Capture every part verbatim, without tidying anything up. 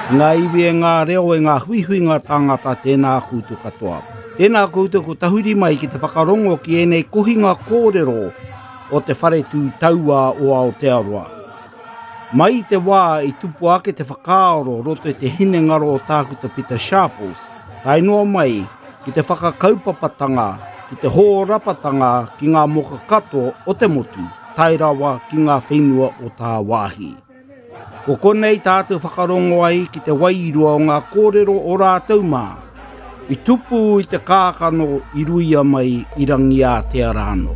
Ngā iwi e ngā reo e ngā huihui ngā tangata tēnā koutou katoa. Tēnā koutou ko tahuri mai ki te whakarongo ki enei kohinga kōrero o te whare tū taua o Aotearoa. Mai te wā i tupu ake te whakaoro roto i te hine ngaro o tākuta Peter Sharples, tainoa mai ki te whakakaupapatanga, ki te hōrapatanga ki ngā moka kato o te motu, tairawa ki ngā whenua o tā wāhi. Ko konei tātou whakarongo ai ki te wairua o ngā kōrero o rātou mā, i tupu i te kākano i ruia mai i rangi a te arano.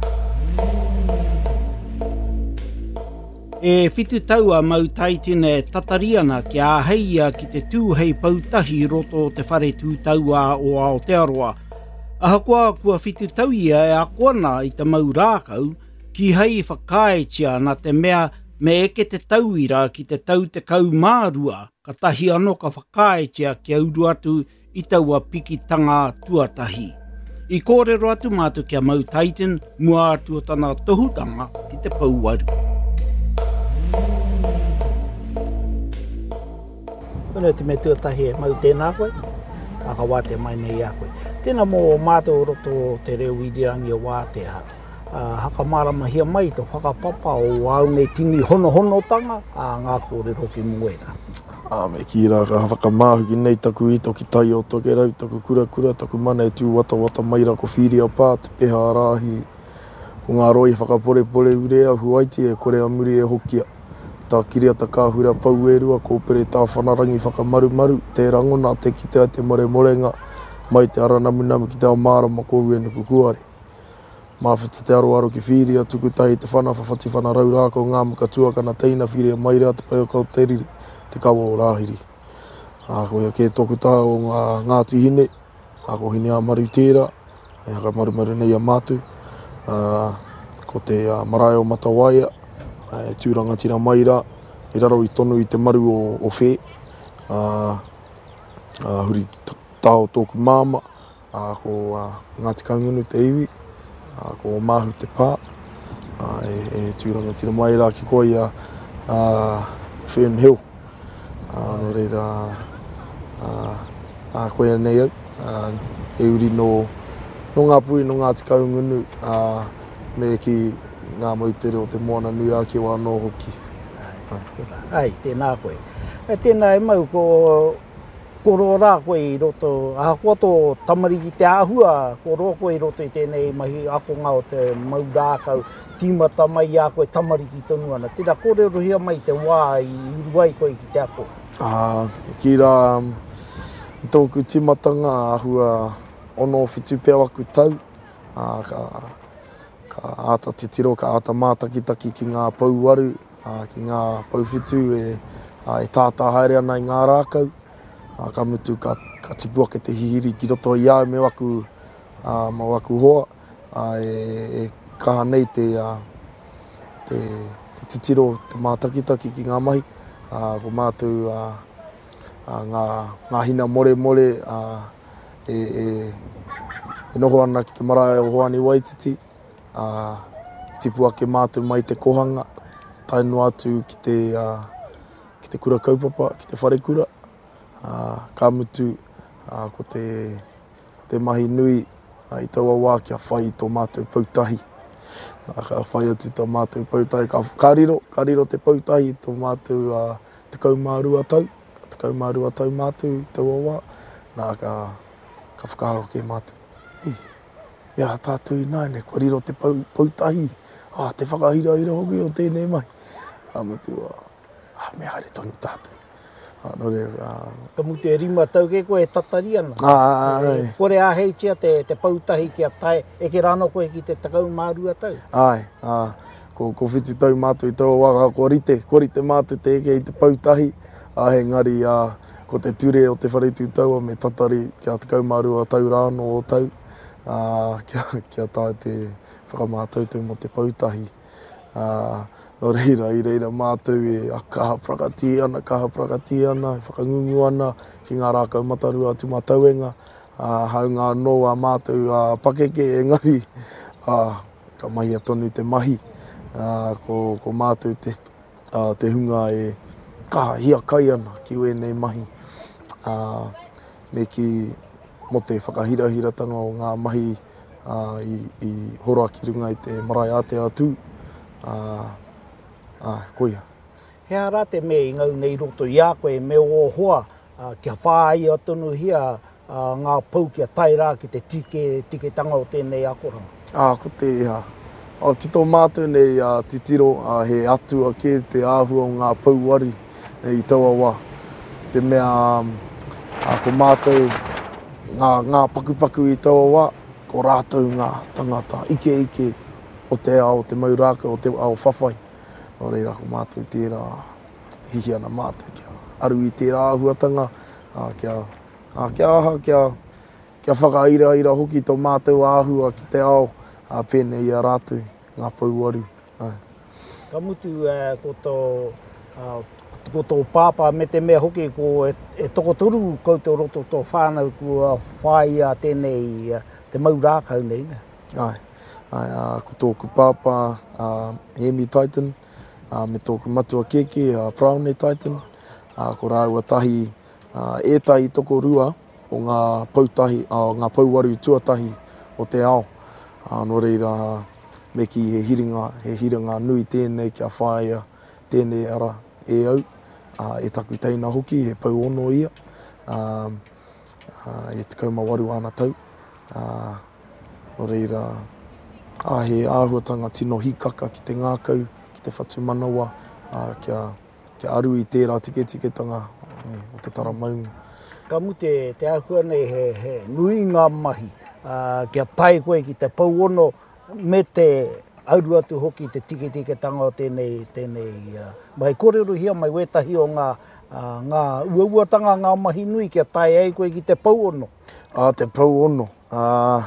E whitu taua mau taitine tatariana ki a heia ki te tūhei pautahi roto te whare tūtaua o Aotearoa. Ahakoa kua whitu tauia e akoana i te mau rākau ki hei whakaetia na te mea me eke te tauira ki te tau te kau mārua ka tahi anō ka whakaetia ki auru atu i taua pikitanga tuatahi. I kōrero atu mātu kia mau taitin mua atu o tana tohutanga ki te pauaru. Puna te me tuatahi e mau tēnā koe, aka wā te mai nei a koe. Tēnā mō mātou roto te reo irirangi o Wātea. Uh, haka maramahia mai te whakapapa o au nei tini hono hono tanga a ngā kōrero ki muera. A me ki rā ka whakamāhu ki nei taku i toki tai o toke rau, taku kura kura, taku mana e tū wata wata mai rā ko whiria pā, te peha rāhi. Ko ngā roi whakapore pore urea huaiti e kore amuri e hokia. Tā kiria ta kāhura pau e rua, kōpere tā whanarangi whakamaru maru, te rangona, te kitea, te more morenga, mai te aranamu namu ki te amārama kou e nuku kuare. Mawhiti te aroaro ki whiria, tuku tahi te whana, whawhati whana rau rāko ngā muka tuakana teina whiria mai rea te pai o kau te riri, te kawa o rāhiri. A koe ke toku tā o ngā Ngāti hine, a ko hine a maru tērā, e haka maru maru nei a mātu, a, ko te a, marae o Matawaia, e tūranga tira mai rā, i raro i tonu i te maru o, o whē, a, a, huri tāo tōku māma, a, ko a, Ngāti Kaungunu te iwi, a, ko Māhu te pā, a, e, e tūranga tira mai rā ki koi a, a Fern Hill. A, no reira, a, a koe nei au, a, e uri no, no ngā pui no Ngāti Kaungunu, a, me ki ngā mautere o te moana nui a ki o anō hoki. Ai, tēnā koe. E tēnā e mau ko koro rā koe i roto, aha kua tō tamariki te āhua, ko roa koe i roto i tēnei mahi akonga o te mau rākau, tīmata mai a koe tamariki tonu ana. Tēnā kōrero hia mai te wā i uruai koe ki te ako. Ah, ki rā, i tōku timatanga ahua ono whitu pēo aku tau, ah, ka, ka āta te tiro, ka āta mātakitaki ki ngā pauaru, ah, ki ngā pauwhitu e, ah, e tātā haere ana i ngā rākau. Uh, ka mutu ka, ka tipu ake te hihiri ki roto i au me waku, uh, ma waku hoa, uh, e, e kaha nei te, uh, te, te titiro, te mātakitaki ki ngā mahi, uh, ko mātou uh, uh, ngā, ngā hina more more, uh, e, e, e noho ana ki te marae o Hoani Waititi, uh, tipu ake mātou mai te kohanga, taino atu ki te, uh, ki te kura kaupapa, ki te whare kura. Uh, ka mutu uh, ko, te, ko te mahi nui uh, i taua wā kia whai tō mātou pautahi. Uh, ka whai atu tō mātou pautahi, ka, ka riro, ka riro te pautahi tō mātou uh, te kaumārua tau, te kaumārua tau mātou i taua wā, nā ka, ka whakaharo ke mātou. Hei, mea tātou i nāne, kua riro te pau, pautahi, ah, te whakahira ira hoki o tēnei mai. Ka mutu, uh, ah, mea haere tonu tātou. No re, uh... Ka mutu e rima tau ke koe e tatari ana. Ah, ai. Kore a heitia te, te pautahi ki a tae, e ke rano koe ki te takau mārua tau. Ai, ah, ko, ko whitu tau mātou i tau waka, ko rite, ko rite mātou te eke i te pautahi, ah, he ngari, ah, ko te ture o te wharetu taua me tatari ki a takau mārua tau rano o tau, ah, kia, kia tae te whakamātautau mo te pautahi. Ah, no reira, i reira mātou e a kaha prakati ana, kaha prakati ana, whakangungu ana ki ngā rākau mataru atu mātauenga, uh, hau ngā noa mātou uh, pakeke e ngari, uh, ka mahi a tonu te mahi, uh, ko, ko mātou te, uh, te hunga e kaha hia kai ana ki wēnei mahi. uh, me ki mo te whakahirahiratanga o ngā mahi uh, i, i hora ki runga i te marae a te atu. Uh, uh, koia. He ara te me i ngau nei roto i a koe me o hoa uh, kia whāia tonu hia uh, ngā pau kia tai rā ki te tike, tike tanga o tēnei akoranga. Ah, ko te iha. Uh, ki tō mātou nei uh, titiro uh, he atua ke te āhua o ngā pau wari i taua wā. Te mea um, uh, ko mātou ngā, ngā pakupaku i taua wā, ko rātou ngā tangata ike ike o te ao, te mauraka, o te ao whawhai. O reira ko mātou tērā hihi ana mātou kia aru i tērā āhuatanga, uh, kia, uh, kia aha, kia, kia whakaira ira hoki tō mātou āhua ki te ao, uh, pēnei a rātou, ngā pauaru. Uh. Ka mutu uh, ko tō, uh, ko tō pāpā me te mea hoki ko e, e toko turu koutou roto tō whānau kua whai a tēnei uh, te maurākau nei. Ne? Ai, ai, uh, ko tōku pāpā uh, Hemi Titan, uh, me tōku matua keke, uh, Praone Titan, uh, ko rāua tahi uh, ētahi toko rua o ngā pautahi, uh, ngā pauaru tuatahi o te ao. Uh, no reira, uh, me ki he hiringa, he hiringa nui tēnei kia whāia tēnei ara e au, uh, e taku teina hoki, he pau ono ia, uh, uh, e te kaumawaru ana tau. Uh, no reira, uh, he āhuatanga tino hikaka ki te ngākau, ki te whatu manawa, uh, kia, kia aru i tērā tike tiketanga uh, o te tara maunga. Ka mute te āhua nei he, he nui ngā mahi, uh, kia tai koe ki te pau ono me te auru atu hoki te tike tike tanga o tēnei, tēnei uh, mai kōrero hia mai wetahi o ngā, uh, ngā uauatanga ngā mahi nui kia tai ai koe ki te pau ono. Ah, te pau ono. Uh,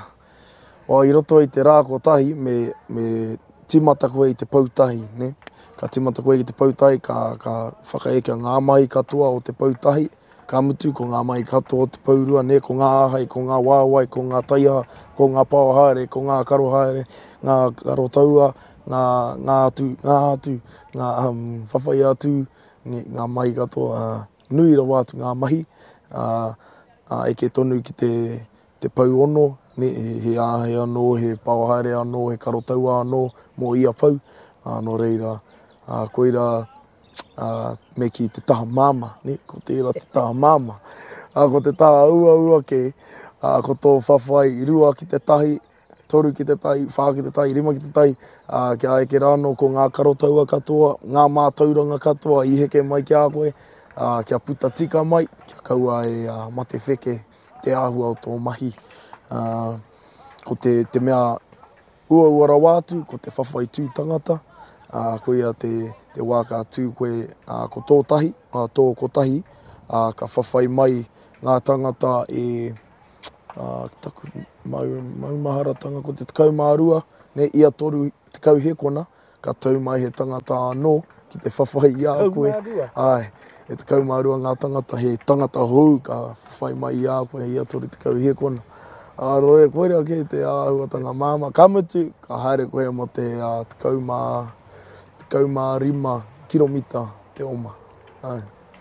o i roto i te rā ko tahi, me, me timata koe i te pautahi, ne? Ka timata koe i te pautahi, ka, ka whakaeke ngā mahi katoa o te pautahi, ka mutu ko ngā mahi katoa o te paurua, ne? Ko ngā ahai, ko ngā wāwai, ko ngā taiha, ko ngā pāohaere, ko ngā karohaere, ngā karotaua, ngā, ngā atu, ngā atu, ngā um, whawhai atu, ne, ngā mahi katoa, uh, nui rawa atu ngā mahi, uh, uh, e ke tonu ki te, te pau ono, ne, he, he āhei anō, he pāohaere anō, he karotaua anō, mō ia pau, uh, no reira, uh, koira, uh, me ki te taha māma, ne, ko tērā te taha māma, uh, ko te taha ua ua ke, uh, ko tō whawhai, rua ki te tahi, toru ki te tahi, whā ki te tahi, rima ki te tahi, uh, kia eke rāno ko ngā karotaua katoa, ngā mātauranga katoa, i heke mai ki a koe, uh, kia puta tika mai, kia kaua e uh, mate wheke, te āhua o tō mahi. Uh, ko te, te mea ua ua rawa atu, ko te whawhai tū tangata, uh, ko ia te, te wāka tū koe uh, ko tō tahi, uh, tō ko tahi, uh, ka whawhai mai ngā tangata e uh, taku mau, maumaharatanga ko te tekau mārua, ne, ia toru tekau hekona, ka tau mai he tangata anō, ki te whawhai i a koe. Ai, e tekau mārua ngā tangata, he tangata hou, ka whawhai mai i a koe, ia toru tekau hekona. Uh, Roe, koe rea ke te āhuatanga māma. Ka mutu, ka haere koe mo te uh, tekau mā, tekau mā rima kiromita te oma. Ai.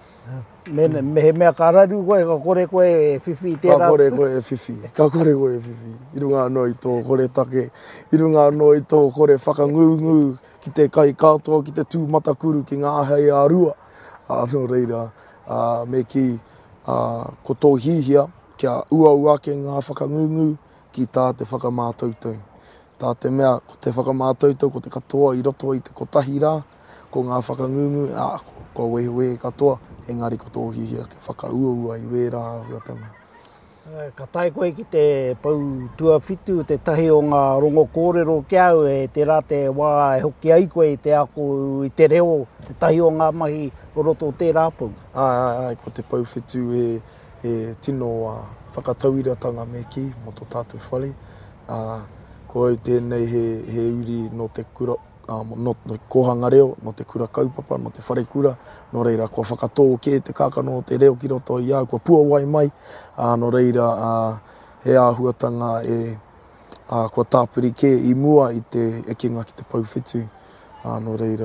Me, me he mea ka raru koe, ka kore koe e whiwhi i tērā. Ka kore koe e whiwhi, ka kore koe e whiwhi. I runga anō i tō kore take, i runga anō i tō kore whakangungu ki te kai katoa, ki te tūmatakuru ki ngā hei a rua. Anō reira, uh, me ki uh, ko tō hihia, kia ua ua ke ngā whakangungu ki tā te whakamātautau. Tā te mea, ko te whakamātautau, ko te katoa i roto i te kotahi rā, ko ngā whakangungu, ah, ko, ko wehe wehe katoa, engari ko tō hihia ke whakaua ua i wērā huatanga. Ka tai koe ki te pau tua whitu, te tahi o ngā rongo kōrero kia au, e te rā te wā e hoki ai koe i te ako i te reo, te tahi o ngā mahi o roto o tērā pau. Ai, ai, ai, ko te pau whitu e, e tino uh, whakatauiratanga me ki, mo tō tātou whare. Uh, ko au tēnei he, he uri no te kura, um, no te kohanga reo, no te kura kaupapa, no te whare kura, no reira kua whakatō ke te kākano o te reo ki roto i a, kua pua wai mai, uh, no reira uh, he āhuatanga e uh, kua tāpiri ke i mua i te ekinga ki te pau whitu, uh, no reira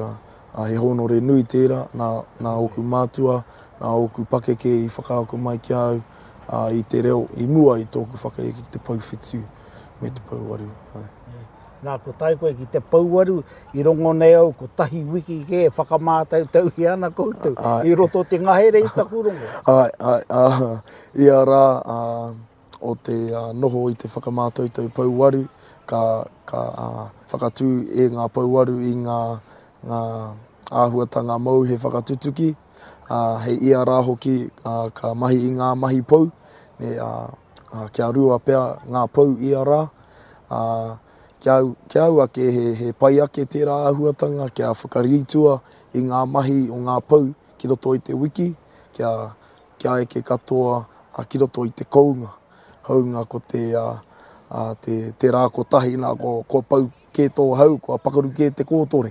uh, he honore nui tērā, nā, nā oku mātua, nā oku pakeke i whakaako mai ki au, uh, i te reo, i mua i tōku whakaeke ki te pauwhitu me te pauwaru. Ai. Nā ko tai koe ki te pauwaru, i rongo nei au, ko tahi wiki ke whakamātau tau i ana koutou, i roto te ngahere i taku rongo. Ai, ai, uh, ia rā, uh, o te uh, noho i te whakamātau tau pauwaru, ka, ka uh, whakatū e ngā pauwaru i ngā, ngā āhuatanga mau he whakatutuki, uh, he ia rā hoki uh, ka mahi i ngā mahi pau, ne, uh, uh, kia rua pea ngā pau ia rā, uh, Kia au, kia au ake he, he pai ake tērā āhuatanga, kia whakaritua i ngā mahi o ngā pau ki roto i te wiki, kia, kia eke katoa a ki roto i te kounga. Haunga ko te, uh, uh, te, te rā ko tahi nā ko, ko pau ke tō hau, ko pakaru ke te kōtore.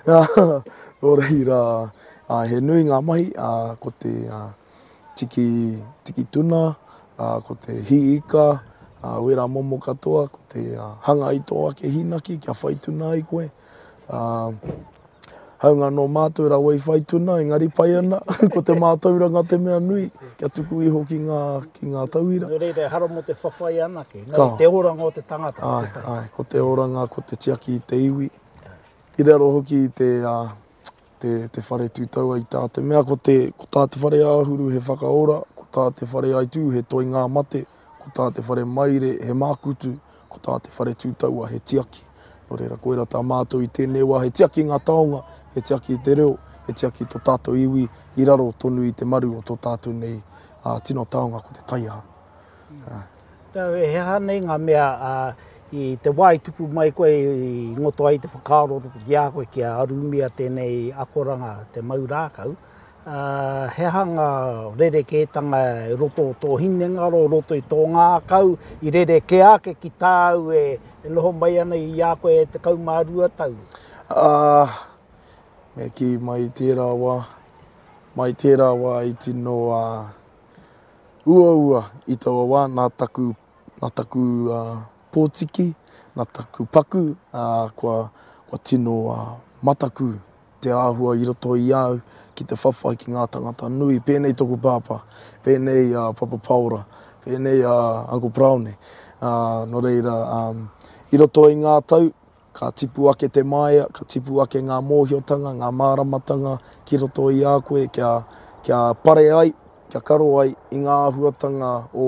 Nō reira, uh, he nui ngā mahi, uh, ko te uh, tiki, tiki tuna, uh, ko te hiika, Uh, wera momo katoa, ko te uh, hanga i tō ake hinaki, kia whaituna i koe. Uh, haunga no mātua wai whaituna, engari pai ana, ko te mātauranga te mea nui, kia tuku i hoki ngā, ki ngā tauira. Nō reire, haro mo te whawhai anake, ngari te oranga o te tangata. Ai, ai, ko te oranga, ko te tiaki i te iwi. I rero hoki te, uh, te, te whare tūtaua i tā te mea, ko, te, ko tā te whare āhuru he whakaora, ko tā te whare aitu he toi ngā mate, ko tā te whare maire he mākutu, ko tā te whare tūtaua he tiaki. Nō reira, koera tā mātou i tēnei wā, he tiaki ngā taonga, he tiaki i te reo, he tiaki tō tātou iwi, i raro tonu i te maru o tō tātou nei uh, tino taonga ko te taiaha. Mm. Uh. Tau e he hanei ngā mea uh, i te wai tupu mai koe i ngoto ai te whakaaro roto ki a koe kia arumia tēnei akoranga te maurākau. Uh, he hanga rerekētanga e roto o tō hinengaro, roto i tō ngā kau, i rereke ake ki tāu e, e noho mai ana i a koe e te kaumārua tau. Uh, me ki mai tērā wā, mai tērā wā i tino uh, ua ua i taua wā, nā taku, nā taku uh, pōtiki, nā taku paku, uh, kua, kua tino uh, mataku, te āhua i roto i au, ki te whawhai ki ngā tangata nui, pēnei tōku pāpā, pēnei uh, Papa Paura, pēnei uh, Uncle Brownie. Uh, no reira, um, i roto i ngā tau, ka tipu ake te maia, ka tipu ake ngā mōhiotanga, ngā māramatanga, ki roto i a koe, kia, kia pare ai, kia karo ai, i ngā āhuatanga o,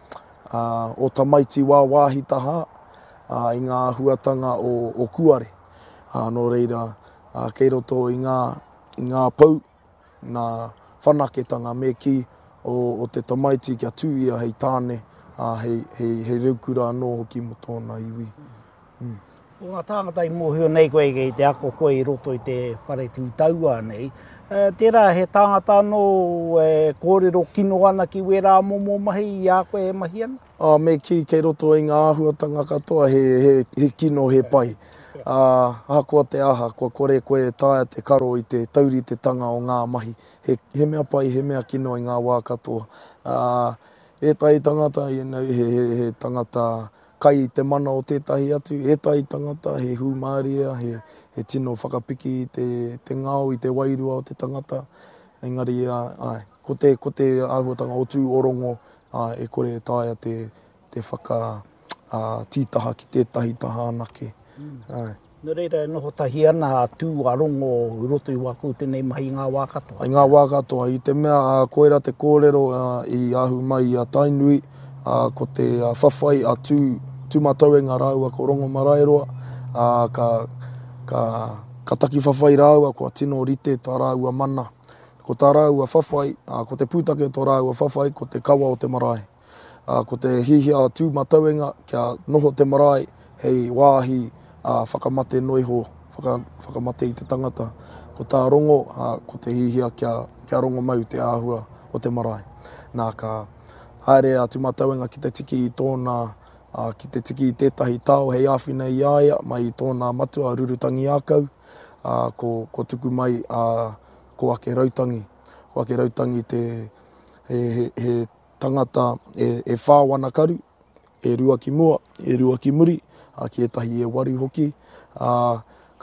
uh, o tamaiti wā wāhitaha, uh, i ngā āhuatanga o, o kuare. Uh, no reira, uh, kei roto i ngā, i ngā pau, nā whanaketanga me ki o, o te tamaiti kia tūia hei tāne, uh, hei, hei, hei reukura anō hoki mo tōna iwi. Mm. O ngā tāngata i mōhio nei koe kei te ako koe i roto i te whare tūtaua nei. Uh, tērā he tāngata anō e kōrero kino ana ki wera momo mahi i a koe e mahi ana? Uh, me ki kei roto i ngā āhuatanga katoa he, he, he kino he pai. Uh, hakoa te aha, kua kore koe tāia te karo i te tauri te tanga o ngā mahi. He, he mea pai, he mea kino i ngā wā katoa. Uh, e tai tangata, you know, he, he, he tangata kai i te mana o tētahi atu. E tai tangata, he hūmāria, he, he tino whakapiki i te, te ngao, i te wairua o te tangata. Engari, uh, ai, ko te, ko te āhuatanga o tū orongo, uh, e kore tāia te, te whaka uh, tītaha ki tētahi taha anake. Mm. Nō reira, noho tahi ana tū a rongo i roto i waku tēnei mahi ngā wā katoa. I ngā wā katoa, i te mea uh, koera te kōrero uh, i ahu mai i a Tainui, uh, ko te uh, whawhai a tū, tū matauenga rāua ko rongo marairoa, uh, ka, ka, ka taki whawhai rāua, ko tino rite tā rāua mana. Ko tā rāua whawhai, uh, ko te pūtake tō rāua whawhai, ko te kawa o te marae. Uh, ko te hihia tū matauenga, kia noho te marae, hei wāhi, Uh, whakamate noiho, whaka, whakamate i te tangata. Ko tā rongo, uh, ko te hihia kia, kia rongo mau te āhua o te marae. Nā ka haere a tumatauenga ki te tiki i tōna, uh, ki te tiki i tētahi tau hei āwhina i aia, mai i tōna matua rurutangi ākau, uh, ko, ko tuku mai uh, ko ake rautangi. Ko ake rautangi te he, he, he tangata e, e whāwana karu, e rua ki mua, e rua ki muri, Uh, ki etahi e waru hoki, uh,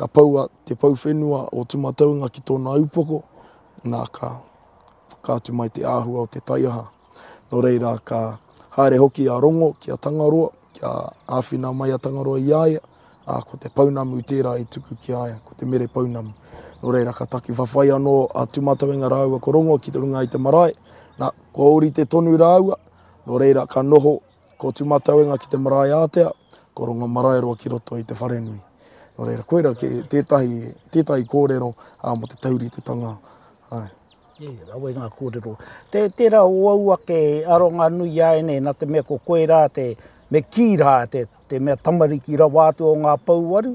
ka paua te pau whenua o tumataunga ki tōna upoko, nā ka whakātu mai te āhua o te taiaha. No reira, ka haere hoki a rongo ki a Tangaroa, ki a āwhina mai a Tangaroa i aia, a, ko te paunamu tērā i tuku ki aia, ko te mere paunamu. No reira, ka taki whawhai anō a tumatauenga rāua ko rongo ki te runga i te marae, nā, ko ori te tonu rāua, no reira, ka noho ko tumatauenga ki te marae ātea, ko rongo marae roa ki roto i te wharenui. No reira, koera ke tētahi, tētahi kōrero a mo te tauri te tanga. Ai. Yeah, rawe ngā kōrero. Te tērā o aua ke aronga nui ai nei, nā te mea ko koe rā, te me ki rā, te, te mea tamariki rawa atu o ngā pauaru.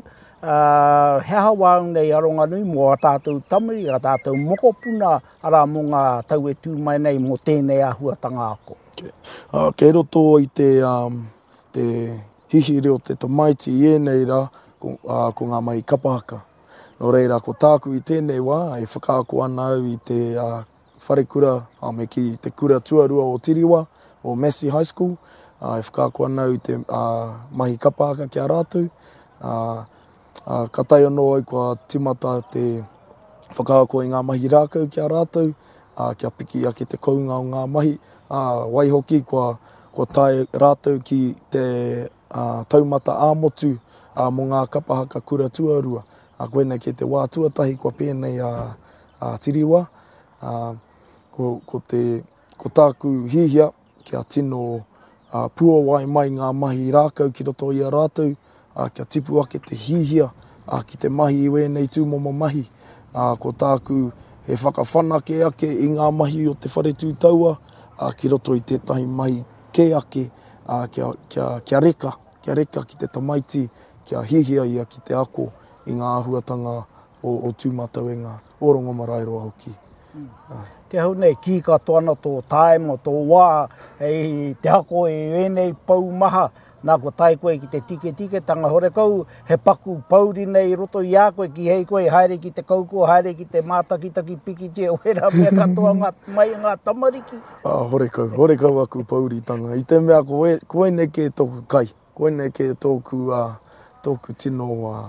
Uh, he hawa nei aronga nui mo a tātou tamari, a tātou mokopuna, ara mo ngā tau e tū mai nei mo tēnei āhuatanga ako. Okay. Uh, kei roto i te, um, te hihi reo te tamaiti i enei rā, ko, uh, ko ngā mahi kapahaka. No reira, ko tāku i tēnei wā, e whakaako ana au i te uh, wharekura, a me ki te kura tuarua o Tiriwa, o Massey High School, uh, e whakaako ana au i te uh, mahi kapahaka ki a rātou. Uh, uh, ka tai anō au kua timata te whakaako i ngā mahi rākau ki a rātou, uh, kia piki ake te kounga o ngā mahi, uh, waihoki kua, kua tai rātou ki te uh, taumata āmotu uh, mo ngā kapahaka kura tuarua. A uh, koenei ki te wā tuatahi kua pēnei a uh, uh, Tiriwa, uh, ko, ko, te, ko tāku hihia kia tino uh, pua wai mai ngā mahi rākau ki roto i a rātou, uh, kia tipu ake te hihia uh, ki te mahi i wēnei tūmomo mahi, uh, ko tāku he whakawhanake ake i ngā mahi o te whare tūtaua, uh, ki roto i tētahi mahi ke ake, uh, kia, kia, kia reka, kia reka ki te tamaiti, kia hihia ia ki te ako, i ngā ahuatanga o, o tūmatauenga, o rongo marae roa hoki. Mm. Uh. Te hau nei, ki katoa ana tō taimo, tō wā, hei te hako e wēnei pau maha, nā ko tai koe ki te tike tike tanga hore kau, he paku pauri nei roto i a koe ki hei koe, haere ki te kauko, haere ki te mātakitaki piki te oera mea katoa ngā, mai ngā tamariki. Ah, hore kau, hore kau aku pauri tanga. I te mea koe, koe nei ke tōku kai, koe nei ke tōku, uh, tōku tino uh,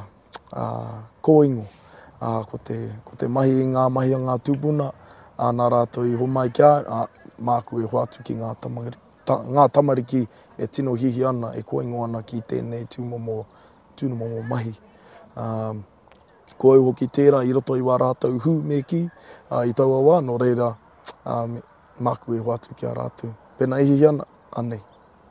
Uh, kōingo, uh, ko, te, ko te mahi i ngā mahi o ngā tūpuna, uh, nā rātou i homai kia, uh, māku e hoatu ki ngā tamariki, ta, ngā tamariki e tino hihi ana, e kōingo ana ki tēnei tūmomo, tūmomo mahi. Um, ko au hoki tērā i roto i wā rātou hu me ki, uh, i taua wā, no reira, um, māku e hoatu ki a rātou. Pēnā e hihi ana, anei.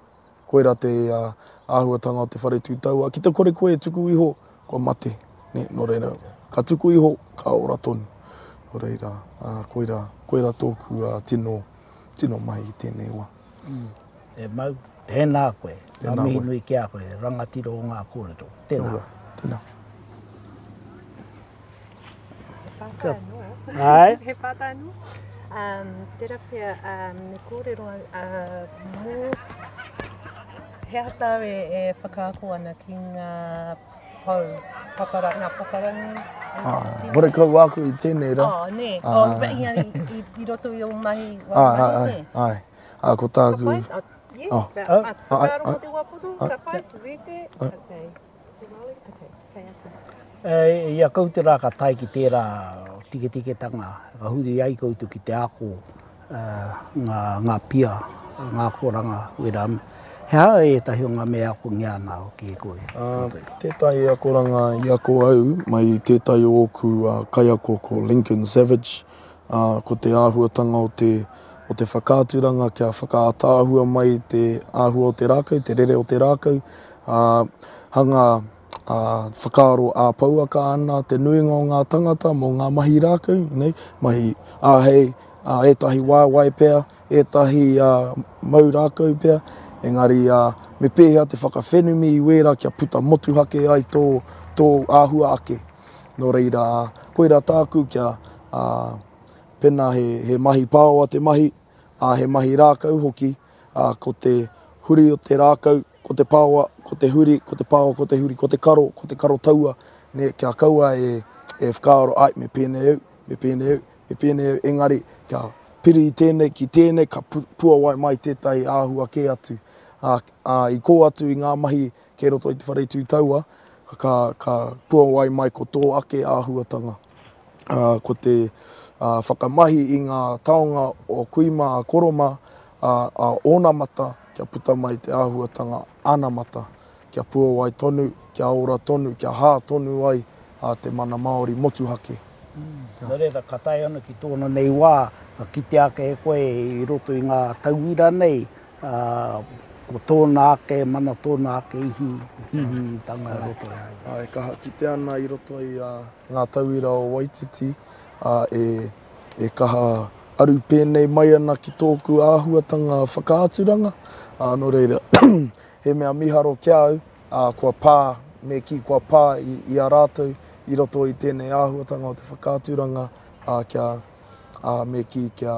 Koera te uh, āhuatanga o te whare tūtaua, ki te kore koe e tuku iho, ko mate, ne, no reira, ka tuku iho, ka ora tonu. No reira, uh, koera, koera tōku uh, tino, tino mai i tēnei wā. Mm. E mau, tēnā koe, a mihi nui ki a koe, rangatiro o ngā kōrero. Tēnā. Ora, tēnā. He pātanu. Ai? He pātanu. Um, tērā pia, um, ne kōrero uh, mō, he hata e, e whakaako ana ki ngā pau, papara, ngā paparangi. Ah, hore kau aku i tēnei rā. Oh, ne. Ah. Oh, i, i, i, i roto i o mahi wā Ah, mahi, ai, ne. ai, ai. Ko tāku. Ka whai? Ah, yeah. Oh. But, Oh. ah, whakaaro mo te waputu, Ah. ka whai, rete. Ah. Okay. Te maui? Okay, kai atu. E, ia koutu rā ka tai ki tērā tike tike tanga, ka huri ai koutu ki te ako, uh, ngā, ngā pia, ngā koranga, wera. He hā e tahi o ngā mea ako ngā nā o ki e koe. Uh, tētai akoranga i ako au, mai tētai o oku uh, kaiako ko Lincoln Savage, uh, ko te āhuatanga o te, o te whakāturanga kia whakaatāhua mai te āhua o te rākau, te rere o te rākau. Uh, hanga uh, whakaaro āpauaka ana, te nuinga o ngā tangata mo ngā mahi rākau, nei? Mahi āhei, uh, etahi wāwai pēr, etahi uh, mau rākau pēr, engari, uh, me pēhea te whakawhenumi i wera kia puta motu hake ai tō, tō āhua ake. No reira, uh, koera tāku kia uh, pena he, he mahi pāoa te mahi, uh, he mahi rākau hoki, uh, ko te huri o te rākau, ko te pāoa, ko te huri, ko te pāoa, ko te huri, ko te karo, ko te karo taua, ne, kia kaua e, e whakaaro, ai, me pēnei au, me pēnei au, me pēnei au, engari, kia piri i tēnei, ki tēnei, ka pua wai mai tētai āhua ke atu. Uh, uh, I kō atu i ngā mahi ke roto i te whare tūtaua, ka, ka pua wai mai ko tō ake āhuatanga. Uh, ko te uh, whakamahi i ngā taonga o kuima a koroma uh, a ona mata kia puta mai te āhuatanga ana mata. Kia pua wai tonu, kia ora tonu, kia hā tonu ai a uh, te mana Māori motuhake. Mm. Nō reira, ka tai ana ki tōna nei wā, ki te ake e koe i roto i ngā tauira nei, uh, ko tōna ake, mana tōna ake ihi, hihi tanga i roto ai. Ai, kaha kite ana i roto i uh, ngā tauira o Waititi, uh, e, e kaha aru pēnei mai ana ki tōku āhuatanga whakaaturanga. Uh, nō reira, he mea miharo kia au, uh, kua pā, me ki kua pā i, i a rātou, i roto i tēnei āhuatanga o te whakaaturanga, uh, kia, uh, me ki kia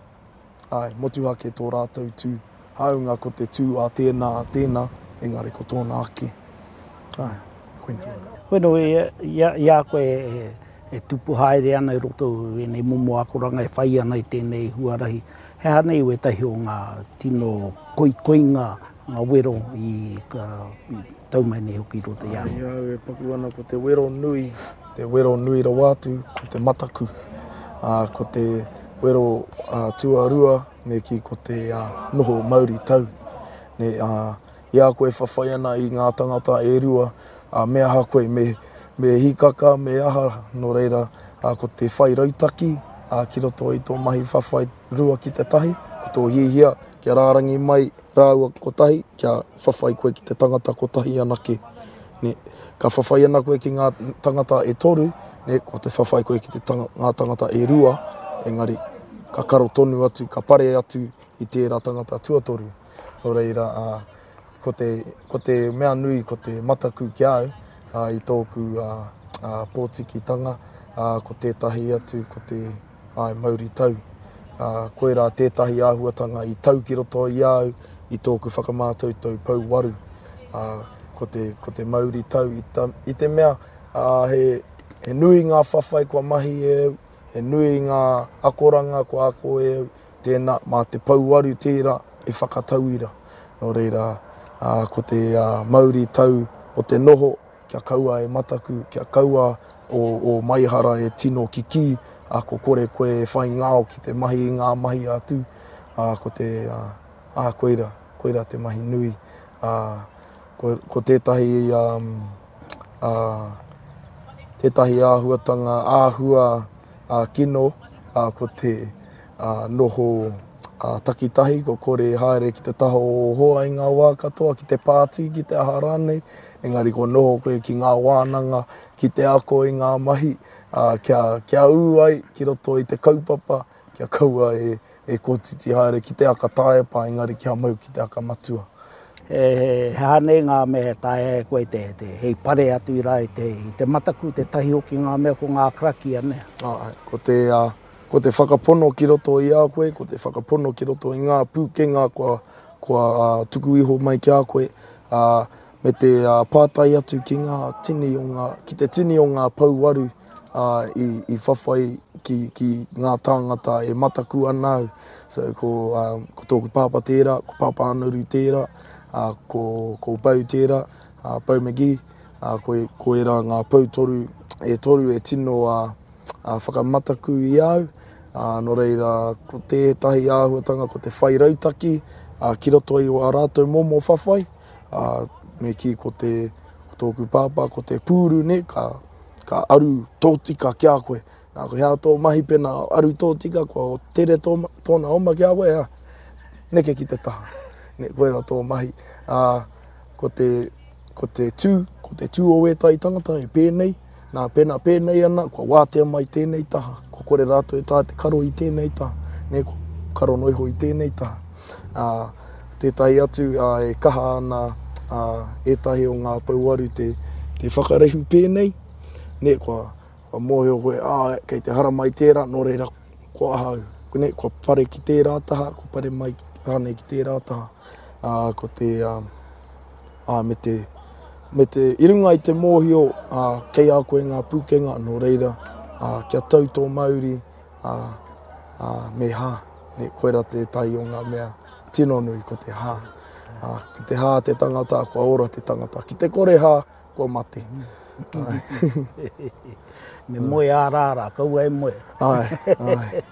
ai, motuhake tō rātou tū. Haunga ko te tū a tēnā a tēnā, engari ko tōna ake. Ai, koe nui. Koe nui, ia, ia koe e, e tupu haere ana i roto e nei momo akoranga e whai ana i tēnei huarahi. He hanei ue tahi o ngā tino koi koinga, ngā wero i ka i taumai nei hoki i roto ia. Ia, e paku ana ko te wero nui, te wero nui rawatu, ko te mataku, uh, ko te wero uh, tuarua, me ki ko te uh, noho Māori tau. Ne, uh, ia koe whawhai ana i ngā tangata e rua, uh, mea ha koe me, me hikaka, me aha, no reira, uh, ko te whai rautaki, uh, ki roto i tō mahi whawhai rua ki te tahi, ko tō hihia, kia rārangi mai rāua ko tahi, kia whawhai koe ki te tangata ko tahi anake. Ne, ka whawhai ana koe ki ngā tangata e toru, ne, ko te whawhai koe ki te tanga, ngā tangata e rua, engari, ka karo tonu atu, ka pare atu i tērā tangata tuatoru. Nō reira, uh, ko, te, ko te mea nui, ko te mataku ki au, uh, i tōku uh, uh, pōtikitanga, uh, ko tētahi atu, ko te ai, Māori tau. Uh, koe rā tētahi āhuatanga i tau ki roto i au, i tōku whakamātautau pau waru. Uh, ko, te, ko te Māori tau, i, ta, i te mea, uh, he, he nui ngā whawhai kua mahi e au, he nui ngā akoranga ko ako e au, tēnā, mā te pauwaru tērā e whakatauira. Nō reira, uh, ko te uh, Māori tau o te noho, kia kaua e mataku, kia kaua o, o maihara e tino kiki, uh, ko kore koe e whai ngāo ki te mahi i ngā mahi atu, uh, ko te, uh, ah, koeira, koeira te mahi nui. Uh, ko, ko tētahi, um, uh, tētahi āhuatanga, āhua, Uh, kino, uh, ko te uh, noho uh, takitahi, ko kore haere ki te taho o hoa i ngā wā katoa, ki te pāti, ki te aha rānei, engari ko noho koe ki ngā wānanga, ki te ako i ngā mahi, uh, kia, kia uai, ki roto i te kaupapa, kia kaua e, e kōtiti haere ki te aka taepa, engari kia mau ki te aka matua. He, he, he hane ngā mea tae koe te, te hei pare atu i rai, te, te mataku, te tahi o ki ngā mea ko ngā kraki ane. Ah, ko, te, uh, ko te whakapono ki roto i a koe, ko te whakapono ki roto i ngā pūkenga kua, kua uh, tuku iho mai ki a koe, uh, me te uh, pātai atu ki ngā tini o ngā, ki te tini o ngā pauwaru uh, i, i whawhai ki, ki ngā tāngata e mataku anau. So ko, um, ko tōku pāpa tērā, ko pāpa anuru tērā, Uh, ko, ko pau tērā, uh, pau megi, uh, koe, koe rā ngā pau toru, e toru e tino a uh, uh, whakamataku i au, uh, no reira ko tētahi āhuatanga, ko te whai rautaki, uh, ki roto i o a rātou momo whawhai, uh, me ki ko te ko tōku pāpā, ko te pūru ne, ka, ka aru tōtika ki a koe. Nā ko hea tō mahi pena aru tōtika, ko tere tō, tōna oma ki a koe, ha, neke ki te taha. Ne, koe rā tō mahi. Uh, ko, te, ko te tū, ko te tū o ētai tangata e pēnei, nā pēnā pēnei ana, kua wātea mai tēnei taha, ko kore rātou e tā te karo i tēnei taha, ne, ko karo noiho i tēnei taha. Uh, tētahi atu uh, e kaha ana uh, ētahi o ngā pauwaru te, te whakarehu pēnei, ne, kua, kua mōhio koe, ah, kei te hara mai tērā, nō reira, kua ahau, ne, kua pare ki tērā taha, kua pare mai rānei ki tērā taha. Uh, ko te, uh, uh, me te, me te irunga i te mōhio, uh, kei a koe ngā pūkenga, no reira, uh, kia tau tō Māori, uh, uh, me hā, ne koe rā te tai o ngā mea tino nui ko te hā. Uh, ki te hā te tangata, kua ora te tangata. Ki te kore hā, kua mate. Me moe ārara, kaua e moe. Ai, ai.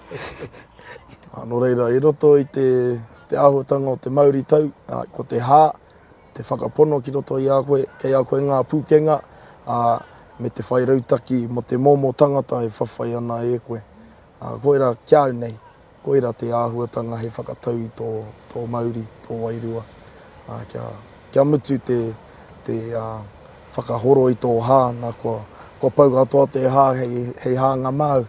Anō reira, i roto i te, te āhuatanga o te Māori tau, uh, ko te hā, te whakapono ki roto i a koe, kei a koe ngā pūkenga, uh, me te whai rautaki mo te momo tangata e whawhai ana e koe. Uh, koera kiau nei, koera te āhuatanga he whakatau i tō, tō Māori, tō Wairua. Uh, kia, kia mutu te, te uh, whakahoro i tō hā, nā kua, kua pau katoa te hā hei, hei hā ngā mau.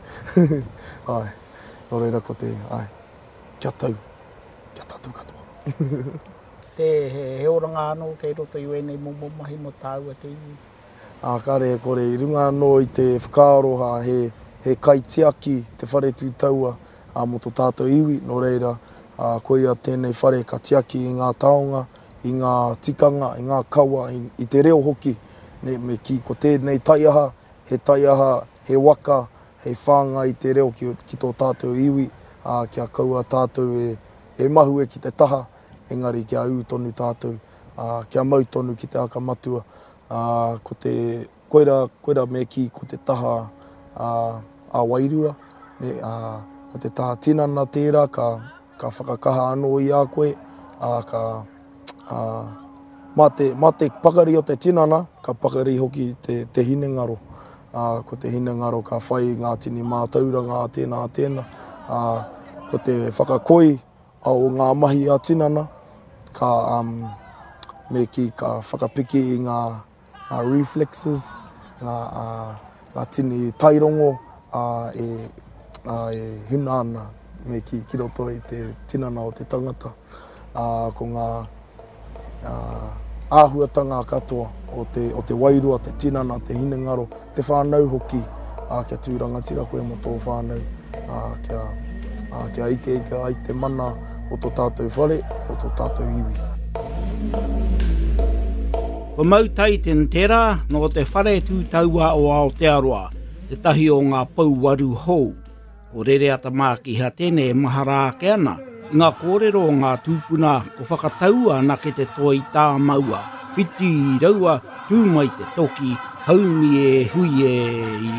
Ai, no reira ko te, ai, kia tau, kia tatu katoa. Te he, he oranga anō kei roto i wēnei momo mahi mo tāua te iwi. A kare, kore, i runga anō i te whakaaroha he, he kaitiaki, te whare tūtaua a mo tō tātou iwi, no reira, a koia tēnei whare ka tiaki i ngā taonga, i ngā tikanga, i ngā kaua, i, i te reo hoki, ne, me ki ko tēnei taiaha, he taiaha, he waka, he whanga i te reo ki, ki tō tātou iwi, a kia kaua tātou e, e mahu e ki te taha, engari kia ū tonu tātou, a kia mau tonu ki te akamatua, a ko te koira, koira me ki ko te taha a, a Wairua, ne, a, ko te taha tinana tērā, ka, ka whakakaha anō i a koe, a ka a, mā te, mā te pakari o te tinana, ka pakari hoki te, te hinengaro. Uh, ko te hinengaro ka whai ngā tini mātauranga a tēnā a tēnā. Uh, ko te whakakoi o ngā mahi a tinana, ka um, me ki ka whakapiki i ngā, ngā reflexes, ngā, uh, ngā tini tairongo uh, e, uh, e huna ana me ki ki roto i te tinana o te tangata. Uh, ko ngā uh, āhuatanga katoa o te, o te Wairua, te tinana, te hinengaro, te whānau hoki, uh, kia tūrangatira koe mo tō whānau, uh, kia, uh, kia ike ike ai te mana o tō tātou whare, o tō tātou iwi. Ko mau tai ten tera no te whare tūtaua o Aotearoa, te tahi o ngā pau waru hou. Ko rere ata māki ha tēnei mahara ake ana, i ngā kōrero o ngā tūpuna ko whakataua ana ke te toi tā maua. Whiti i raua, tūmai te toki, haumi e hui e i